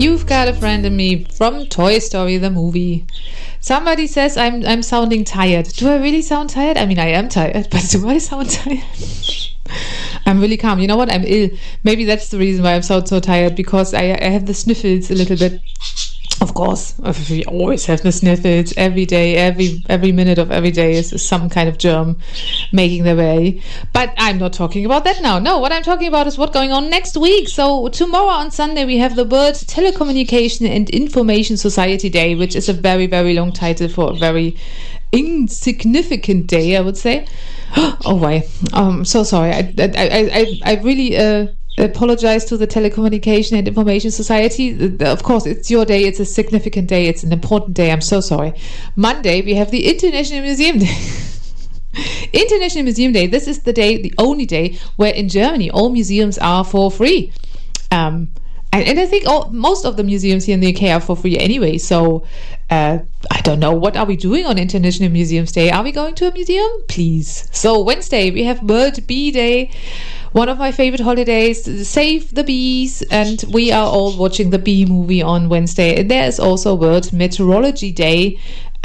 You've Got a Friend in Me from Toy Story the movie. Somebody says I'm sounding tired. Do I really sound tired? I mean, I am tired, but do I sound tired? I'm really calm. You know what? I'm ill. Maybe that's the reason why I'm so tired, because I have the sniffles a little bit. Of course, we always have the sniffles every day, every minute of every day is some kind of germ making their way. But I'm not talking about that now. No, what I'm talking about is what's going on next week. So tomorrow on Sunday we have the World Telecommunication and Information Society Day, which is a very, very long title for a very insignificant day, I would say. Oh, why? So sorry. I really apologize to the Telecommunication and Information Society. Of course, it's your day. It's a significant day. It's an important day. I'm so sorry. Monday, we have the International Museum Day. International Museum Day. This is the day, the only day, where in Germany all museums are for free. And I think most of the museums here in the UK are for free anyway. So I don't know. What are we doing on International Museums Day? Are we going to a museum? Please. So Wednesday, we have World Bee Day. One of my favorite holidays, Save the Bees, and we are all watching the Bee movie on Wednesday. And there is also World Meteorology Day.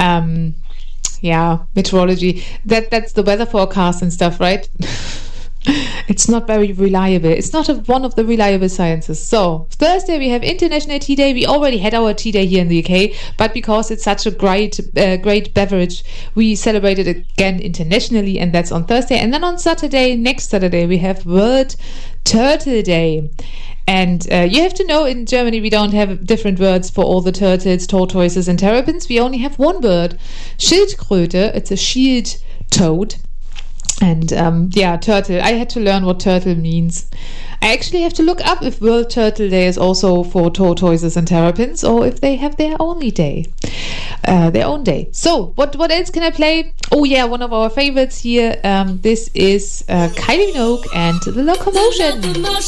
Meteorology. That's the weather forecast and stuff, right? It's not very reliable. It's not one of the reliable sciences. So Thursday we have International Tea Day. We already had our tea day here in the UK, but because it's such a great beverage, we celebrate it again internationally, and that's on Thursday. And then on Saturday, next Saturday, we have World Turtle Day. And you have to know, in Germany we don't have different words for all the turtles, tortoises and terrapins. We only have one word, Schildkröte. It's a shield toad. And turtle. I had to learn what turtle means. I actually have to look up if World Turtle Day is also for tortoises and terrapins, or if they have their own day. So, what else can I play? Oh yeah, one of our favorites here. This is Kylie Minogue and The Locomotion.